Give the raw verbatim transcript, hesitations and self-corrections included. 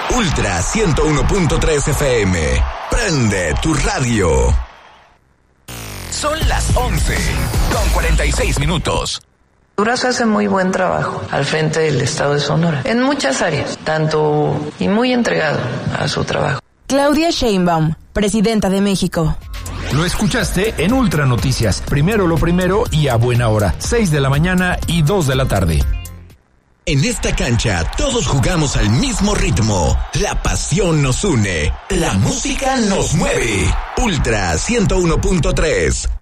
Ultra ciento uno punto tres F M. Prende tu radio. Son las once con cuarenta y seis minutos. Durazo hace muy buen trabajo al frente del Estado de Sonora, en muchas áreas, tanto y muy entregado a su trabajo. Claudia Sheinbaum, presidenta de México. Lo escuchaste en Ultra Noticias. Primero lo primero y a buena hora. seis de la mañana y dos de la tarde. En esta cancha todos jugamos al mismo ritmo. La pasión nos une. La música nos mueve. Ultra ciento uno punto tres.